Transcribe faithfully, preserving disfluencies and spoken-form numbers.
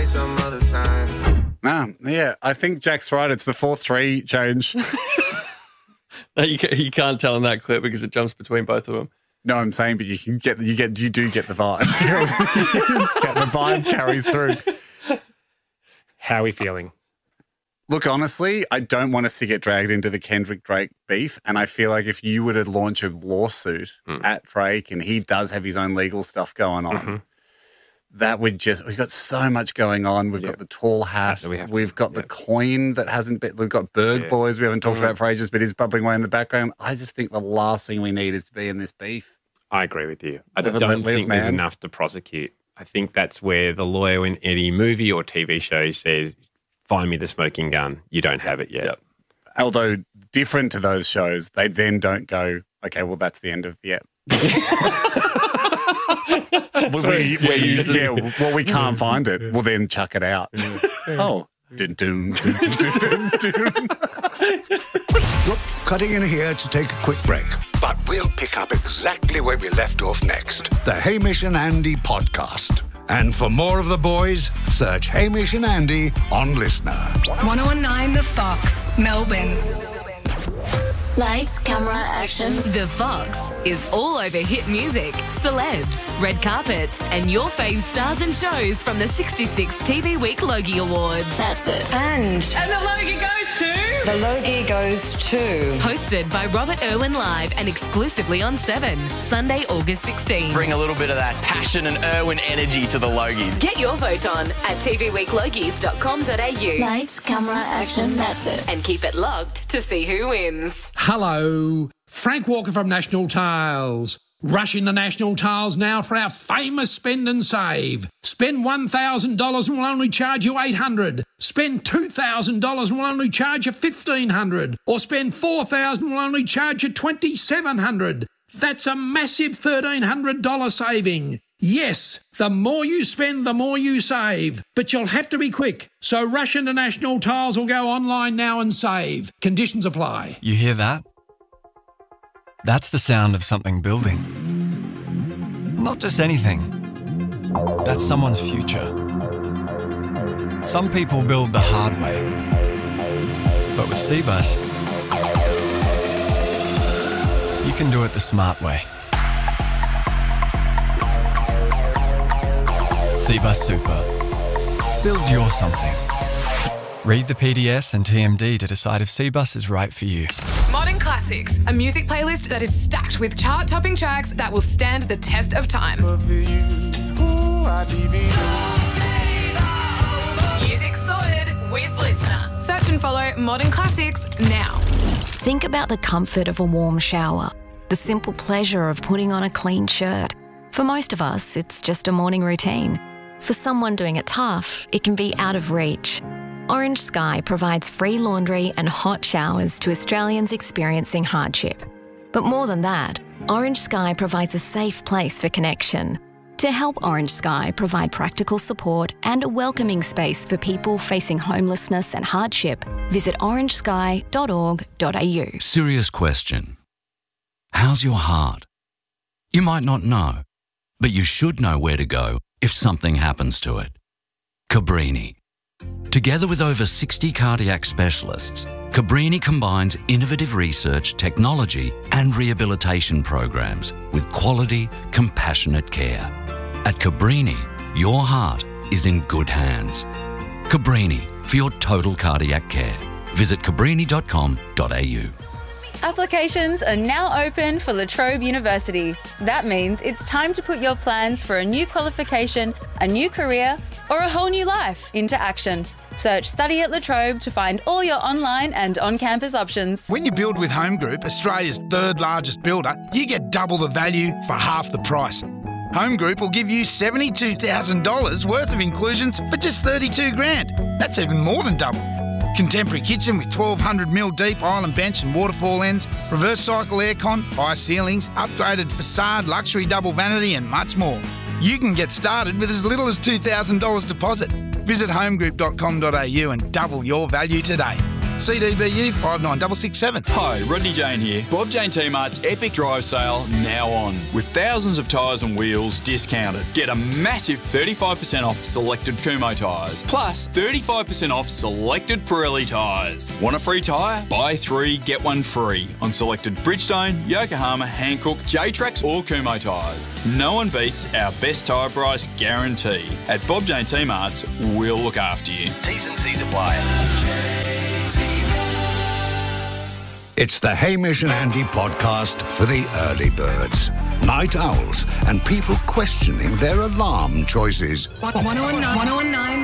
some other time. Nah, yeah, I think Jack's right. It's the four three change. No, you, ca- you can't tell in that clip because it jumps between both of them. No, I'm saying, but you can get, you get, you do get the vibe. Get the vibe carries through. How are we feeling? Look, honestly, I don't want us to get dragged into the Kendrick Drake beef, and I feel like if you were to launch a lawsuit mm. at Drake, and he does have his own legal stuff going on, mm-hmm. that would just, we've got so much going on. We've yep. got the tall hat. We have we've to, got yep. the coin that hasn't been, we've got Berg yeah. Boys we haven't talked mm-hmm. about for ages, but is bubbling away in the background. I just think the last thing we need is to be in this beef. I agree with you. I live don't think live, there's enough to prosecute. I think that's where the lawyer in any movie or T V show says, find me the smoking gun. You don't have it yet. Yep. Although different to those shows, they then don't go, okay, well, that's the end of the ep. well, we, we, yeah, well, we can't find it. Well, then chuck it out. oh. Dun, dun, dun, dun, dun, dun. Look, cutting in here to take a quick break. But we'll pick up exactly where we left off next. The Hamish and Andy podcast. And for more of the boys, search Hamish and Andy on Listener. one oh one point nine The Fox, Melbourne. Lights, camera, action. The Fox is all over hit music, celebs, red carpets, and your fave stars and shows from the sixty-sixth T V Week Logie Awards. That's it. And... And the Logie goes to... The Logie goes to... Hosted by Robert Irwin Live and exclusively on Seven, Sunday, August sixteenth. Bring a little bit of that passion and Irwin energy to the Logies. Get your vote on at t v week logies dot com dot a u. Lights, camera, action, that's it. And keep it locked to see who wins. Hello, Frank Walker from National Tiles. Rush into National Tiles now for our famous spend and save. Spend one thousand dollars and we'll only charge you eight hundred dollars. Spend two thousand dollars and we'll only charge you fifteen hundred dollars. Or spend four thousand dollars and we'll only charge you twenty-seven hundred dollars. That's a massive thirteen hundred dollars saving. Yes, the more you spend, the more you save. But you'll have to be quick. So rush into National Tiles or go online now and save. Conditions apply. You hear that? That's the sound of something building. Not just anything. That's someone's future. Some people build the hard way. But with Cbus, you can do it the smart way. Cbus Super. Build your something. Read the P D S and T M D to decide if Cbus is right for you. Modern Classics, a music playlist that is stacked with chart-topping tracks that will stand the test of time. Music sorted with Listener. Search and follow Modern Classics now. Think about the comfort of a warm shower, the simple pleasure of putting on a clean shirt. For most of us, it's just a morning routine. For someone doing it tough, it can be out of reach. Orange Sky provides free laundry and hot showers to Australians experiencing hardship. But more than that, Orange Sky provides a safe place for connection. To help Orange Sky provide practical support and a welcoming space for people facing homelessness and hardship, visit orange sky dot org dot a u. Serious question. How's your heart? You might not know, but you should know where to go if something happens to it. Cabrini. Together with over sixty cardiac specialists, Cabrini combines innovative research, technology and rehabilitation programs with quality, compassionate care. At Cabrini, your heart is in good hands. Cabrini, for your total cardiac care. Visit cabrini dot com dot a u. Applications are now open for La Trobe University. That means it's time to put your plans for a new qualification, a new career, or a whole new life into action. Search Study at La Trobe to find all your online and on-campus options. When you build with Home Group, Australia's third largest builder, you get double the value for half the price. Home Group will give you seventy-two thousand dollars worth of inclusions for just thirty-two grand. That's even more than double. Contemporary kitchen with twelve hundred mil deep island bench and waterfall ends, reverse cycle aircon, high ceilings, upgraded facade, luxury double vanity and much more. You can get started with as little as two thousand dollars deposit. Visit home group dot com dot a u and double your value today. C D B U five nine six six seven. Hi, Rodney Jane here. Bob Jane T-Mart's Epic Drive Sale now on. With thousands of tyres and wheels discounted. Get a massive thirty-five percent off selected Kumho tyres. Plus thirty-five percent off selected Pirelli tyres. Want a free tyre? Buy three, get one free on selected Bridgestone, Yokohama, Hankook, J-Trax or Kumho tyres. No one beats our best tyre price guarantee. At Bob Jane T-Mart's, we'll look after you. T's and C's apply. It's the Hamish and Andy podcast for the early birds, night owls, and people questioning their alarm choices. one oh nine